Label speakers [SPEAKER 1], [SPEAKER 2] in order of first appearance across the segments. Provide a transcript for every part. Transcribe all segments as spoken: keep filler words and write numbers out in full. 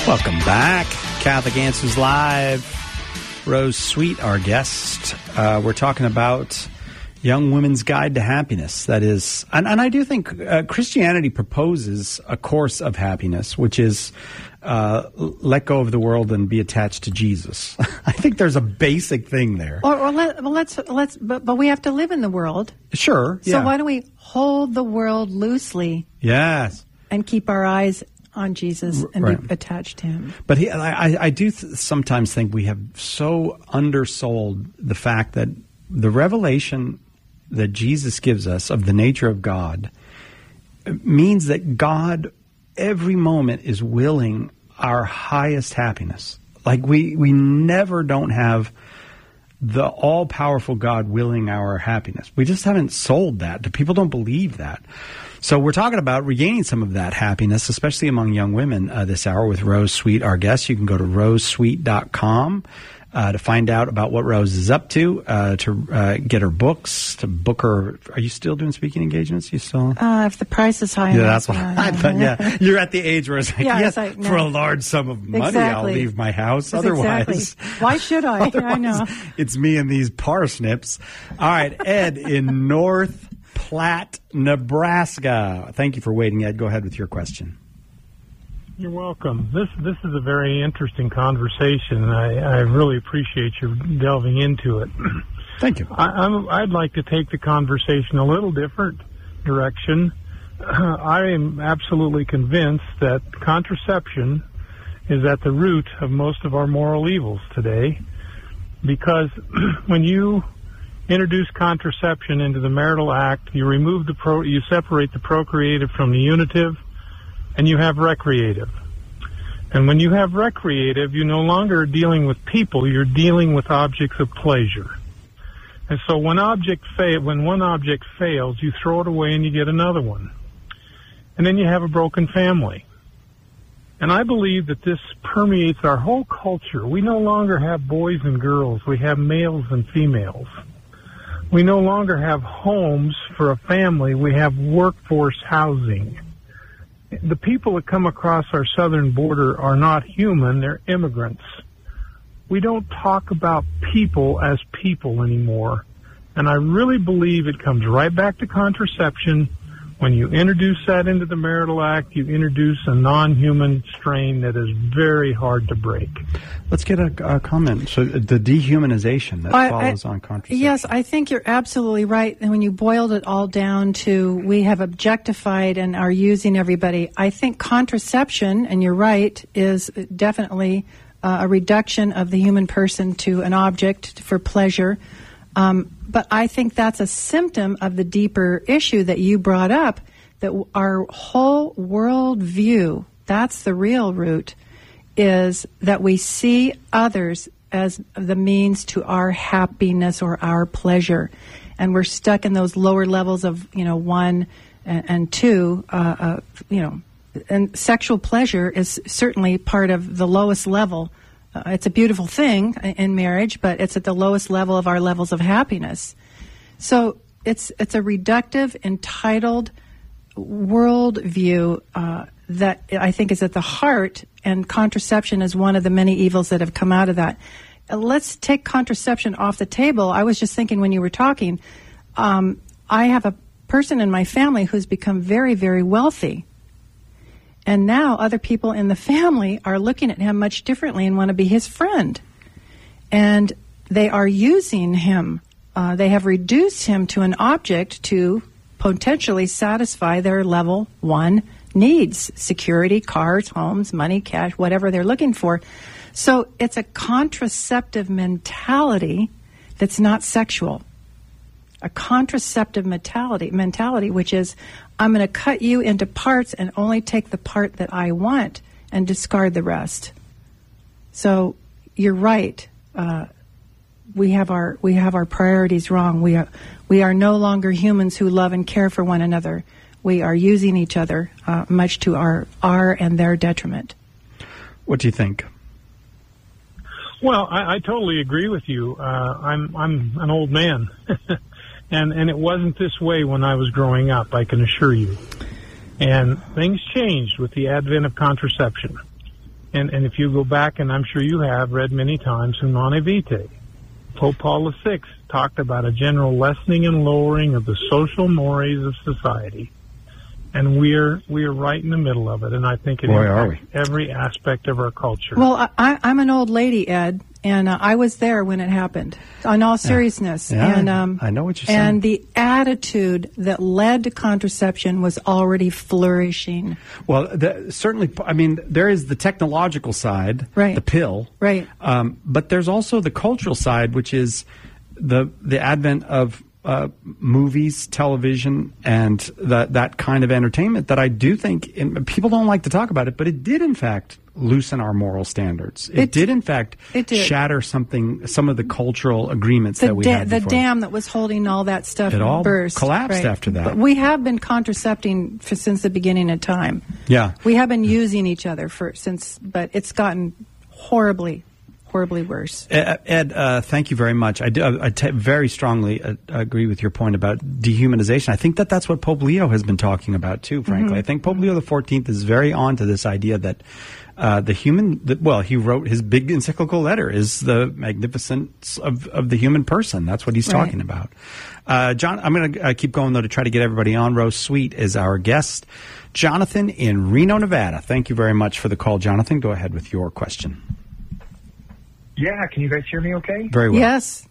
[SPEAKER 1] Welcome back. Catholic Answers Live. Rose Sweet, our guest. Uh, we're talking about Young Women's Guide to Happiness. That is, and, and I do think uh, Christianity proposes a course of happiness, which is uh, let go of the world and be attached to Jesus. I think there's a basic thing there.
[SPEAKER 2] Or, or let, well, let's let's, but, but we have to live in the world.
[SPEAKER 1] Sure.
[SPEAKER 2] So
[SPEAKER 1] yeah.
[SPEAKER 2] why don't we hold the world loosely?
[SPEAKER 1] Yes.
[SPEAKER 2] And keep our eyes on Jesus and
[SPEAKER 1] right.
[SPEAKER 2] be attached to him.
[SPEAKER 1] But he, I, I do th- sometimes think we have so undersold the fact that the revelation that Jesus gives us of the nature of God means that God every moment is willing our highest happiness. Like we, we never don't have the all-powerful God willing our happiness. We just haven't sold that. People don't believe that. So we're talking about regaining some of that happiness, especially among young women uh, this hour with Rose Sweet, our guest. You can go to rose sweet dot com uh, to find out about what Rose is up to, uh, to uh, get her books, to book her. Are you still doing speaking engagements? You still?
[SPEAKER 2] Uh, if the price is high
[SPEAKER 1] yeah,
[SPEAKER 2] enough.
[SPEAKER 1] that's what
[SPEAKER 2] yeah,
[SPEAKER 1] I thought.
[SPEAKER 2] yeah.
[SPEAKER 1] Yeah, you're at the age where it's like,
[SPEAKER 2] yeah,
[SPEAKER 1] yes,
[SPEAKER 2] it's like, no.
[SPEAKER 1] for a large sum of money,
[SPEAKER 2] exactly.
[SPEAKER 1] I'll leave my house.
[SPEAKER 2] That's
[SPEAKER 1] Otherwise,
[SPEAKER 2] exactly. Why should I? I know.
[SPEAKER 1] It's me and these parsnips. All right, Ed in North Platte, Nebraska. Thank you for waiting, Ed. Go ahead with your question.
[SPEAKER 3] You're welcome. This this is a very interesting conversation, and I, I really appreciate you delving into it.
[SPEAKER 1] Thank you.
[SPEAKER 3] I, I'm, I'd like to take the conversation a little different direction. Uh, I am absolutely convinced that contraception is at the root of most of our moral evils today, because when you introduce contraception into the marital act, you remove the pro, you separate the procreative from the unitive, and you have recreative. And when you have recreative, you're no longer dealing with people, you're dealing with objects of pleasure. And so when object fa- when one object fails, you throw it away and you get another one. And then you have a broken family. And I believe that this permeates our whole culture. We no longer have boys and girls, we have males and females. We no longer have homes for a family, we have workforce housing. The people that come across our southern border are not human, they're immigrants. We don't talk about people as people anymore. And I really believe it comes right back to contraception. When you introduce that into the marital act, you introduce a non-human strain that is very hard to break.
[SPEAKER 1] Let's get a, a comment. So the dehumanization that
[SPEAKER 2] I,
[SPEAKER 1] follows
[SPEAKER 2] I,
[SPEAKER 1] on contraception.
[SPEAKER 2] Yes, I think you're absolutely right. And when you boiled it all down to we have objectified and are using everybody, I think contraception, and you're right, is definitely uh, a reduction of the human person to an object for pleasure. Um, but I think that's a symptom of the deeper issue that you brought up, that our whole world view, that's the real root, is that we see others as the means to our happiness or our pleasure. And we're stuck in those lower levels of, you know, one and, and two, uh, uh, you know, and sexual pleasure is certainly part of the lowest level. Uh, it's a beautiful thing in marriage, but it's at the lowest level of our levels of happiness. So it's it's a reductive, entitled worldview uh, that I think is at the heart, and contraception is one of the many evils that have come out of that. Uh, let's take contraception off the table. I was just thinking when you were talking, um, I have a person in my family who's become very, very wealthy. And now other people in the family are looking at him much differently and want to be his friend. And they are using him. Uh, they have reduced him to an object to potentially satisfy their level one needs: security, cars, homes, money, cash, whatever they're looking for. So it's a contraceptive mentality that's not sexual. A contraceptive mentality, mentality, which is, I'm going to cut you into parts and only take the part that I want and discard the rest. So you're right. Uh, we have our we have our priorities wrong. We are we are no longer humans who love and care for one another. We are using each other, uh, much to our our and their detriment.
[SPEAKER 1] What do you think?
[SPEAKER 3] Well, I, I totally agree with you. Uh, I'm I'm an old man. And and it wasn't this way when I was growing up, I can assure you. And things changed with the advent of contraception. And, and if you go back, and I'm sure you have read many times, Humanae Vitae, Pope Paul the Sixth talked about a general lessening and lowering of the social mores of society. And we're we're right in the middle of it, and I think it
[SPEAKER 1] Boy, are we.
[SPEAKER 3] impacts every aspect of our culture.
[SPEAKER 2] Well, I, I'm an old lady, Ed, and uh, I was there when it happened. On all seriousness,
[SPEAKER 1] Yeah,
[SPEAKER 2] and um,
[SPEAKER 1] I know what you're saying.
[SPEAKER 2] And the attitude that led to contraception was already flourishing.
[SPEAKER 1] Well, the, certainly, I mean, there is the technological side,
[SPEAKER 2] Right.
[SPEAKER 1] the pill,
[SPEAKER 2] Right.
[SPEAKER 1] Um, but there's also the cultural side, which is the the advent of uh, movies, television, and that that kind of entertainment that I do think in, people don't like to talk about it, but it did in fact loosen our moral standards. It,
[SPEAKER 2] It-
[SPEAKER 1] did in fact
[SPEAKER 2] it did.
[SPEAKER 1] shatter something, some of the cultural agreements
[SPEAKER 2] The,
[SPEAKER 1] that we
[SPEAKER 2] da-
[SPEAKER 1] had
[SPEAKER 2] the
[SPEAKER 1] before.
[SPEAKER 2] dam that was holding all that stuff
[SPEAKER 1] It all
[SPEAKER 2] burst.
[SPEAKER 1] collapsed
[SPEAKER 2] Right.
[SPEAKER 1] after that.
[SPEAKER 2] But we have been contracepting for, since the beginning of time.
[SPEAKER 1] Yeah.
[SPEAKER 2] We have been using each other for since, but it's gotten horribly, horribly worse.
[SPEAKER 1] Ed, Ed uh, thank you very much. I, do, I t- very strongly uh, agree with your point about dehumanization. I think that that's what Pope Leo has been talking about too, frankly.
[SPEAKER 2] Mm-hmm.
[SPEAKER 1] I think Pope Leo the fourteenth is very on to this idea that uh, the human, the, well, he wrote his big encyclical letter, is the magnificence of, of the human person. That's what he's
[SPEAKER 2] Right.
[SPEAKER 1] talking about. Uh, John, I'm going to uh, keep going, though, to try to get everybody on. Rose Sweet is our guest. Jonathan in Reno, Nevada. Thank you very much for the call, Jonathan. Go ahead with your question.
[SPEAKER 4] Yeah, can you guys hear me okay?
[SPEAKER 1] Very well.
[SPEAKER 2] Yes.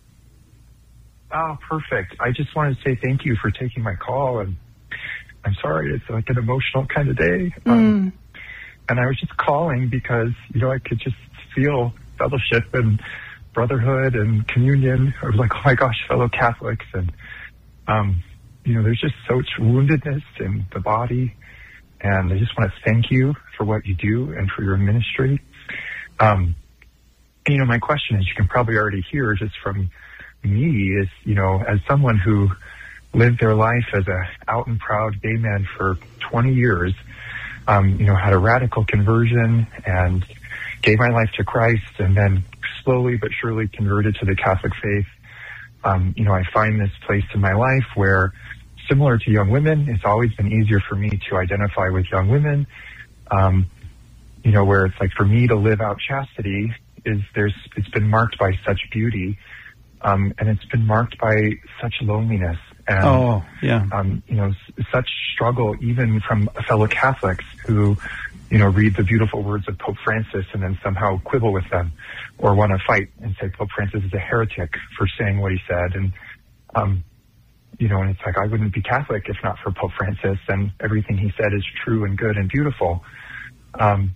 [SPEAKER 4] Oh, perfect. I just wanted to say thank you for taking my call, and I'm sorry, it's like an emotional kind of day. Um, and I was just calling because, you know, I could just feel fellowship and brotherhood and communion of like, oh my gosh, fellow Catholics. And, um, you know, there's just so much woundedness in the body. And I just want to thank you for what you do and for your ministry. Um, you know, my question, as you can probably already hear just from me, is, you know, as someone who lived their life as a out and proud gay man for twenty years, um, you know, had a radical conversion and gave my life to Christ, and then slowly but surely converted to the Catholic faith. Um, you know, I find this place in my life where, similar to young women, it's always been easier for me to identify with young women. Um, you know, where it's like for me to live out chastity is there's, it's been marked by such beauty, um, and it's been marked by such loneliness and,
[SPEAKER 1] Oh, yeah.
[SPEAKER 4] um, you know, s- such struggle even from fellow Catholics who, you know, read the beautiful words of Pope Francis and then somehow quibble with them or want to fight and say Pope Francis is a heretic for saying what he said. And, um, you know, and it's like, I wouldn't be Catholic if not for Pope Francis, and everything he said is true and good and beautiful. Um,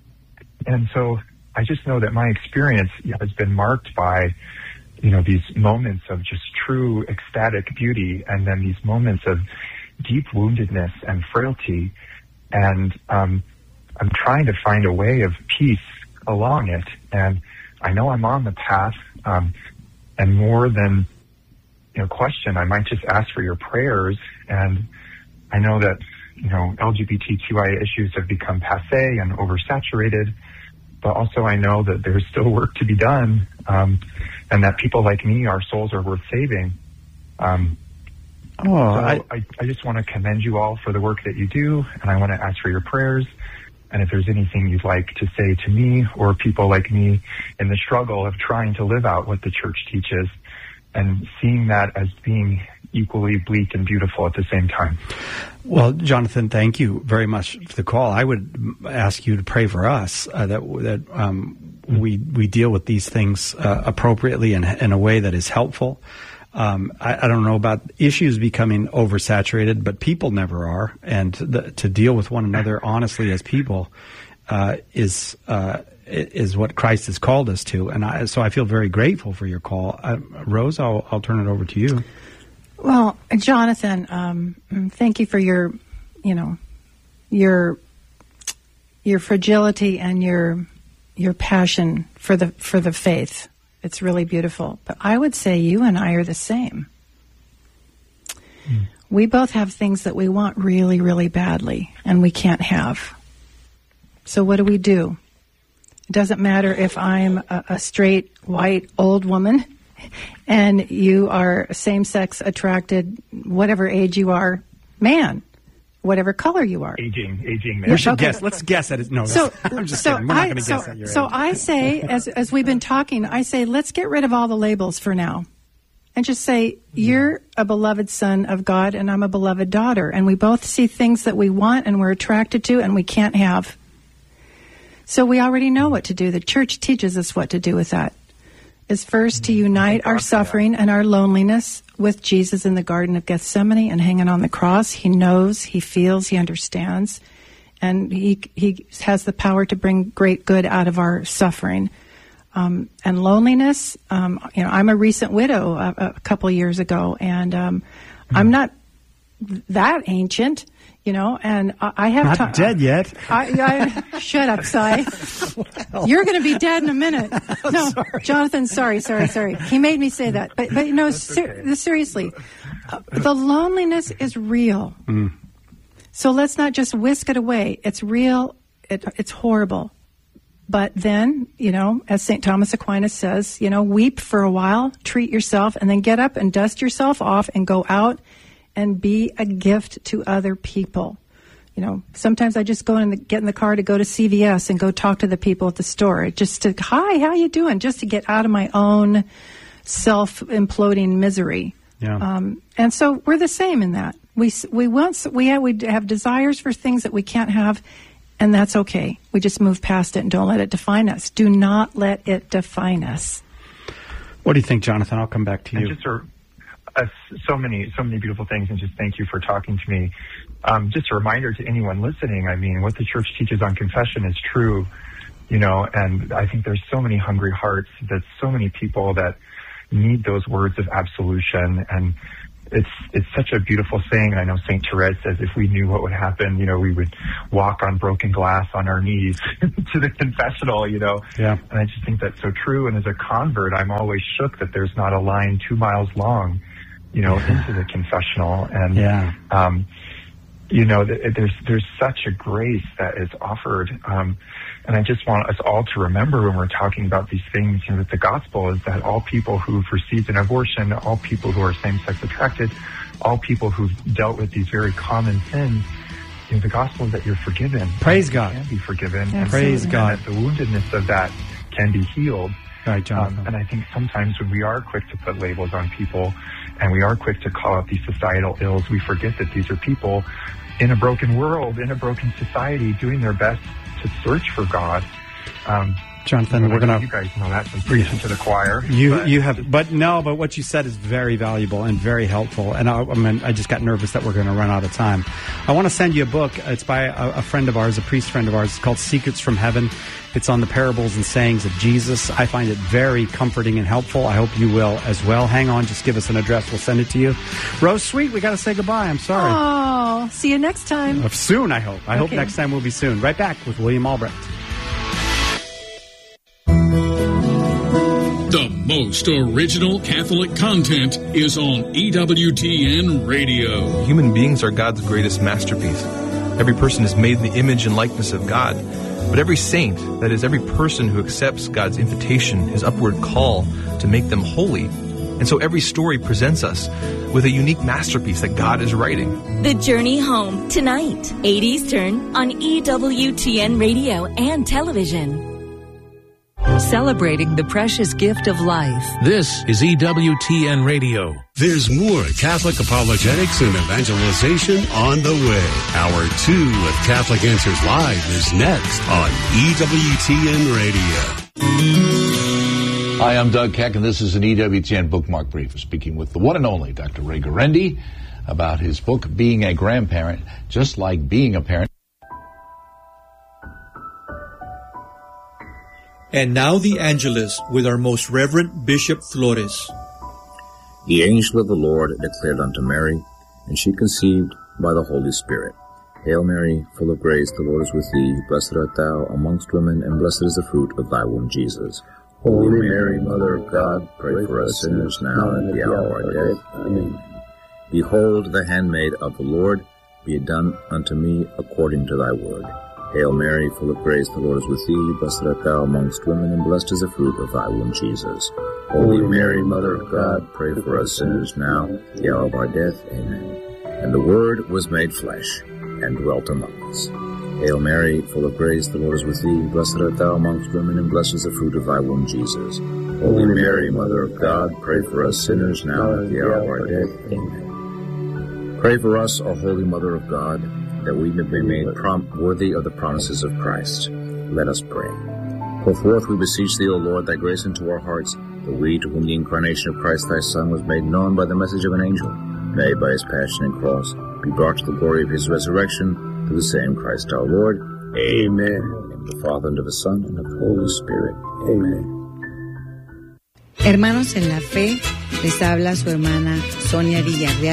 [SPEAKER 4] and so I just know that my experience has been marked by, you know, these moments of just true ecstatic beauty, and then these moments of deep woundedness and frailty. And um, I'm trying to find a way of peace along it. And I know I'm on the path, um, and more than, you know, question, I might just ask for your prayers. And I know that, you know, L G B T Q I A issues have become passé and oversaturated, but also I know that there's still work to be done, um, and that people like me, our souls are worth saving. Um,
[SPEAKER 1] Oh,
[SPEAKER 4] so
[SPEAKER 1] I,
[SPEAKER 4] I, I just want to commend you all for the work that you do, and I want to ask for your prayers. And if there's anything you'd like to say to me or people like me in the struggle of trying to live out what the church teaches and seeing that as being equally bleak and beautiful at the same time.
[SPEAKER 1] Well, Jonathan, thank you very much for the call. I would ask you to pray for us uh, that that um, we we deal with these things uh, appropriately and in a way that is helpful. Um, I, I don't know about issues becoming oversaturated, but people never are, and the, to deal with one another honestly as people uh, is uh, is what Christ has called us to. And I, so I feel very grateful for your call, uh, Rose. I'll, I'll turn it over to you.
[SPEAKER 2] Well, Jonathan, um, thank you for your, you know, your your fragility and your your passion for the for the faith. It's really beautiful. But I would say you and I are the same. Mm. We both have things that we want really, really badly, and we can't have. So what do we do? It doesn't matter if I'm a, a straight, white, old woman, and you are same-sex attracted, whatever age you are, man. whatever color you are.
[SPEAKER 4] Aging, aging man.
[SPEAKER 1] We should
[SPEAKER 2] Okay.
[SPEAKER 1] guess. Let's guess at it. No,
[SPEAKER 2] So,
[SPEAKER 1] I'm just
[SPEAKER 2] so
[SPEAKER 1] kidding. We're not
[SPEAKER 2] I,
[SPEAKER 1] going to
[SPEAKER 2] so,
[SPEAKER 1] guess at your
[SPEAKER 2] so
[SPEAKER 1] age.
[SPEAKER 2] I say, as as we've been talking, I say, let's get rid of all the labels for now, and just say, you're a beloved son of God, and I'm a beloved daughter, and we both see things that we want and we're attracted to, and we can't have. So we already know what to do. The church teaches us what to do with that. Is first to unite our suffering and our loneliness with Jesus in the Garden of Gethsemane and hanging on the cross. He knows, he feels, he understands, and he he has the power to bring great good out of our suffering. Um, and loneliness, um, you know, I'm a recent widow a, a couple years ago, and um, mm-hmm. I'm not that ancient, you know, and I, I have
[SPEAKER 1] not
[SPEAKER 2] time.
[SPEAKER 1] dead yet.
[SPEAKER 2] I, I, shut up, Cy. Well. You're going to be dead in a minute. No, sorry. Jonathan, sorry, sorry, sorry. He made me say that, but but no, ser- okay. seriously, uh, the loneliness is real. Mm. So let's not just whisk it away. It's real. It, it's horrible. But then, you know, as Saint Thomas Aquinas says, you know, weep for a while, treat yourself, and then get up and dust yourself off and go out and be a gift to other people. You know, sometimes I just go in the, get in the car to go to C V S and go talk to the people at the store, just to, hi, how you doing? Just to get out of my own self-imploding misery.
[SPEAKER 1] Yeah.
[SPEAKER 2] Um, and so we're the same in that. We we want we have, we have desires for things that we can't have. And that's okay. We just move past it and don't let it define us. Do not let it define us.
[SPEAKER 1] What do you think, Jonathan? I'll come back to you.
[SPEAKER 4] And just a, a, so many, so many beautiful things, and just thank you for talking to me. Um, just a reminder to anyone listening. I mean, what the church teaches on confession is true, you know. And I think there's so many hungry hearts. There's so many people that need those words of absolution, and It's it's such a beautiful saying, and I know Saint Therese says if we knew what would happen, you know, we would walk on broken glass on our knees to the confessional, you know.
[SPEAKER 1] Yeah.
[SPEAKER 4] And I just think that's so true. And as a convert, I'm always shook that there's not a line two miles long, you know, into the confessional. And,
[SPEAKER 1] yeah.
[SPEAKER 4] um, you know, there's there's such a grace that is offered. Um, and I just want us all to remember when we're talking about these things, you know, that the gospel is that all people who've received an abortion, all people who are same-sex attracted, all people who've dealt with these very common sins, you know, the gospel is that you're forgiven.
[SPEAKER 1] Praise God.
[SPEAKER 4] You can be forgiven.
[SPEAKER 2] Yeah,
[SPEAKER 4] and
[SPEAKER 1] praise God.
[SPEAKER 4] And that the woundedness of that can be healed.
[SPEAKER 1] Right, Jonathan.
[SPEAKER 4] Um, and I think sometimes when we are quick to put labels on people and we are quick to call out these societal ills, we forget that these are people in a broken world, in a broken society, doing their best to search for God. Um,
[SPEAKER 1] Jonathan, we're going to...
[SPEAKER 4] You guys know that from preaching to the choir.
[SPEAKER 1] You
[SPEAKER 4] but.
[SPEAKER 1] you have... But no, but what you said is very valuable and very helpful. And I, I mean, I just got nervous that we're going to run out of time. I want to send you a book. It's by a, a friend of ours, a priest friend of ours. It's called Secrets from Heaven. It's on the parables and sayings of Jesus. I find it very comforting and helpful. I hope you will as well. Hang on. Just give us an address. We'll send it to you. Rose Sweet, we got to say goodbye. I'm sorry.
[SPEAKER 2] Oh, see you next time.
[SPEAKER 1] Uh, soon, I hope. I
[SPEAKER 2] okay.
[SPEAKER 1] hope next time will be soon. Right back with William Albrecht.
[SPEAKER 5] The most original Catholic content is on E W T N Radio.
[SPEAKER 6] Human beings are God's greatest masterpiece. Every person is made in the image and likeness of God. But every saint, that is, every person who accepts God's invitation, his upward call to make them holy. And so every story presents us with a unique masterpiece that God is writing.
[SPEAKER 7] The Journey Home, tonight, eight Eastern, on E W T N Radio and television.
[SPEAKER 8] Celebrating the precious gift of life.
[SPEAKER 5] This is E W T N Radio.
[SPEAKER 9] There's more Catholic apologetics and evangelization on the way. Hour two of Catholic Answers Live is next on E W T N Radio.
[SPEAKER 10] Hi, I'm Doug Keck, and this is an E W T N Bookmark Brief. Speaking with the one and only Doctor Ray Guarendi about his book, Being a Grandparent, Just Like Being a Parent.
[SPEAKER 11] And now the Angelus with our most Reverend Bishop Flores.
[SPEAKER 12] The angel of the Lord declared unto Mary, and she conceived by the Holy Spirit. Hail Mary, full of grace, the Lord is with thee. Blessed art thou amongst women, and blessed is the fruit of thy womb, Jesus. Holy Mary, Mother of God, pray for us sinners now and at the hour of our death. Amen. Behold, the handmaid of the Lord, be it done unto me according to thy word. Hail Mary, full of grace, the Lord is with thee. Blessed art thou amongst women, and blessed is the fruit of thy womb, Jesus. Holy Mary, Mother of God, pray for us sinners now, at the hour of our death. Amen. And the Word was made flesh, and dwelt among us. Hail Mary, full of grace, the Lord is with thee. Blessed art thou amongst women, and blessed is the fruit of thy womb, Jesus. Holy Mary, Mother of God, pray for us sinners now and at the hour of our death. Amen. Pray for us, O Holy Mother of God, that we may be made prom- worthy of the promises of Christ. Let us pray. Pour forth, we beseech thee, O Lord, thy grace into our hearts, that we, to whom the incarnation of Christ thy Son was made known by the message of an angel, may, by his passion and cross, be brought to the glory of his resurrection, through the same Christ our Lord. Amen. In the name of the Father, and of the Son, and of the Holy Spirit. Amen.
[SPEAKER 13] Hermanos en la fe, les habla su hermana Sonia Villarreal.